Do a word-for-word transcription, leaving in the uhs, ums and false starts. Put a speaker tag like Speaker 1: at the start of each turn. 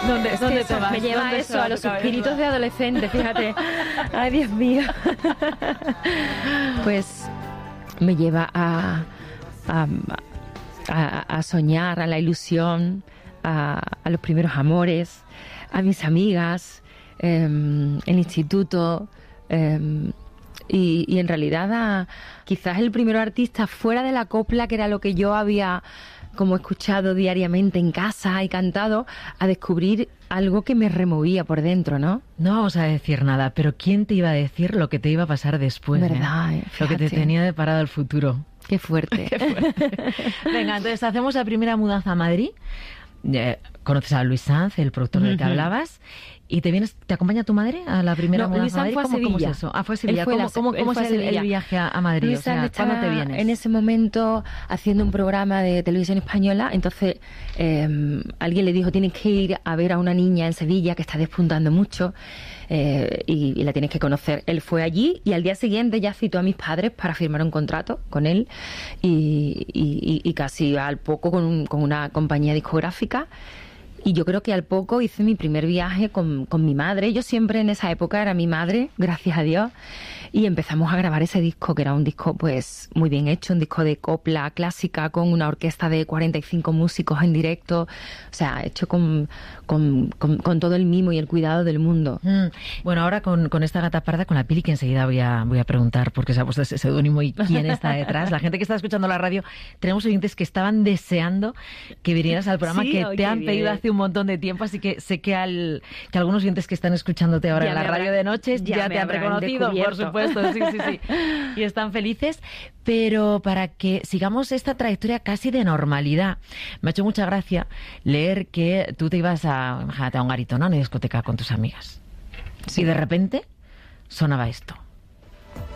Speaker 1: ¿Dónde,
Speaker 2: Es
Speaker 1: dónde
Speaker 2: que
Speaker 1: te
Speaker 2: eso
Speaker 1: vas?
Speaker 2: me lleva a
Speaker 1: ¿Dónde
Speaker 2: eso,
Speaker 1: se va
Speaker 2: a los
Speaker 1: tu cabeza?
Speaker 2: suspiritos de adolescente, fíjate. Ay, Dios mío. Pues me lleva a, a, a, a soñar, a la ilusión, a, a los primeros amores, a mis amigas, eh, el instituto, eh, y, y en realidad a quizás el primer artista fuera de la copla, que era lo que yo había como escuchado diariamente en casa y cantado, a descubrir algo que me removía por dentro, ¿no?
Speaker 1: No vamos a decir nada, pero ¿quién te iba a decir lo que te iba a pasar después?
Speaker 2: ¿Verdad?
Speaker 1: ¿eh?
Speaker 2: Eh,
Speaker 1: Lo que te
Speaker 2: fíjate.
Speaker 1: tenía deparado el futuro.
Speaker 2: Qué fuerte.
Speaker 1: Qué fuerte. Venga, entonces hacemos la primera mudanza a Madrid. Eh, conoces a Luis Sanz, el productor del que
Speaker 2: Ujú.
Speaker 1: hablabas, y te vienes, ¿te acompaña tu madre a la primera
Speaker 2: No,
Speaker 1: mudanza
Speaker 2: Luis
Speaker 1: a
Speaker 2: Sanz
Speaker 1: Madrid?
Speaker 2: fue a
Speaker 1: ¿Cómo, cómo es
Speaker 2: Sevilla.
Speaker 1: eso? Ah, fue a
Speaker 2: Él
Speaker 1: Sevilla.
Speaker 2: fue
Speaker 1: ¿Cómo,
Speaker 2: la-
Speaker 1: cómo,
Speaker 2: él
Speaker 1: cómo es
Speaker 2: fue a
Speaker 1: el, el
Speaker 2: Sevilla.
Speaker 1: viaje a, a Madrid?
Speaker 2: Luis
Speaker 1: O sea,
Speaker 2: Sanz
Speaker 1: ¿cuándo te
Speaker 2: estaba
Speaker 1: vienes?
Speaker 2: en ese momento haciendo un programa de televisión española, entonces eh, alguien le dijo, tienes que ir a ver a una niña en Sevilla que está despuntando mucho, eh, y, y la tienes que conocer. Él fue allí y al día siguiente ya citó a mis padres para firmar un contrato con él y, y, y casi al poco con, un, con una compañía discográfica. Y yo creo que al poco hice mi primer viaje con, con mi madre. Yo siempre en esa época era mi madre, gracias a Dios. Y empezamos a grabar ese disco, que era un disco pues muy bien hecho, un disco de copla clásica con una orquesta de cuarenta y cinco músicos en directo. O sea, hecho con, con, con, con todo el mimo y el cuidado del mundo.
Speaker 1: Mm. Bueno, ahora con, con esta gata parda, con la Pili, que enseguida voy a, voy a preguntar por qué se ha puesto ese seudónimo y quién está detrás. La gente que está escuchando la radio, tenemos oyentes que estaban deseando que vinieras al programa,
Speaker 2: Sí,
Speaker 1: que
Speaker 2: oh,
Speaker 1: te
Speaker 2: qué
Speaker 1: han
Speaker 2: bien.
Speaker 1: pedido hace un montón de tiempo, así que sé que, al, que algunos oyentes que están escuchándote ahora
Speaker 2: Ya
Speaker 1: en la
Speaker 2: me
Speaker 1: radio
Speaker 2: habrán-
Speaker 1: de noches
Speaker 2: ya
Speaker 1: ya,
Speaker 2: me
Speaker 1: te han
Speaker 2: habrán
Speaker 1: reconocido, por
Speaker 2: descubierto.
Speaker 1: supuesto, sí, sí, sí. Y están felices, pero para que sigamos esta trayectoria casi de normalidad, me ha hecho mucha gracia leer que tú te ibas a, imagínate, a un garito, ¿no? A una discoteca con tus amigas. Y de repente sonaba esto.